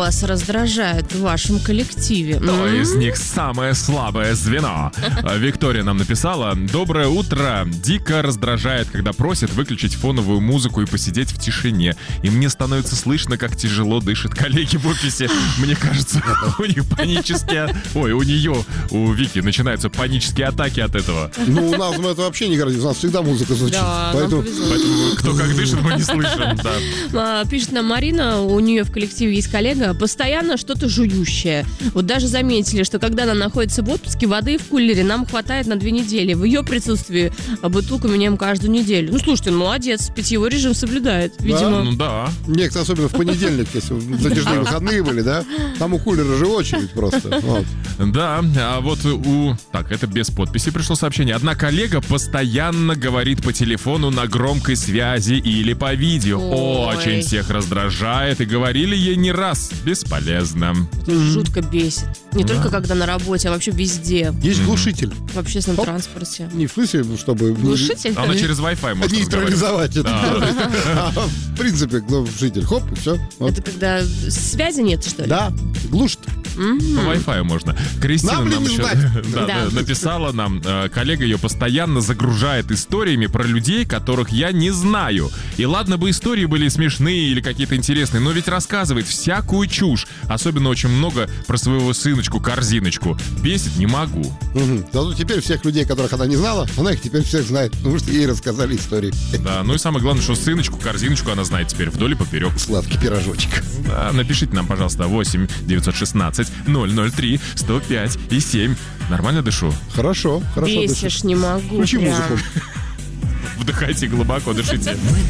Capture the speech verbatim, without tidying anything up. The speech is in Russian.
вас раздражает в вашем коллективе? Кто М? из них самое слабое звено? Виктория нам написала: доброе утро. Дико раздражает, когда просят выключить фоновую музыку и посидеть в тишине. И мне становится слышно, как тяжело дышат коллеги в офисе. Мне кажется, у них панические... Ой, у нее, у Вики, начинаются панические атаки от этого. Ну, у нас это вообще не городится. У нас всегда музыка звучит. Да, нам Поэтому... повезло. Поэтому кто как дышит, мы не слышим. Да. А, Пишет нам Марина, у нее в коллективе есть коллега, постоянно что-то жующее. Вот даже заметили, что когда она находится в отпуске, воды в кулере нам хватает на две недели. В ее присутствии бутылку меняем каждую неделю. Ну, слушайте, он молодец, питьевой режим соблюдает, видимо. Ну да. Некоторые, особенно в понедельник, если затяжные выходные были, да? Там у кулера же очередь просто. Вот. Да, а вот у... Так, это без подписи пришло сообщение. Одна коллега постоянно говорит по телефону на громкой связи или по видео. Ой. Очень всех раздражает, и говорили ей не раз. Бесполезно. Это жутко бесит. Не Да. только когда на работе, а вообще везде. Есть глушитель. В общественном Оп. транспорте. Не в смысле, чтобы... не- Глушитель? Она через Wi-Fi может разговаривать. нейтрализовать это. Да. А, в принципе, глушитель. Хоп, и все. Это когда связи нет, что ли? Да, глушит. По Wi-Fi можно. Кристина Нам ли нам не еще знать? да, Да. да, написала нам, э, коллега ее постоянно загружает историями про людей, которых я не знаю. И ладно бы истории были смешные или какие-то интересные, но ведь рассказывает всякую чушь. Особенно очень много про своего сыночку-корзиночку. Бесит не могу. Мгм. Зато теперь всех людей, которых она не знала, она их теперь всех знает, потому что ей рассказали истории. Да, ну и самое главное, что сыночку-корзиночку она знает теперь вдоль и поперек. Сладкий пирожочек. Да, напишите нам, пожалуйста, восемь девятьсот шестнадцать ноль ноль три сто пять и семь. Нормально дышу? Хорошо, хорошо. Бесишь, не могу. Включи прям. музыку. Вдыхайте глубоко, дышите. Мы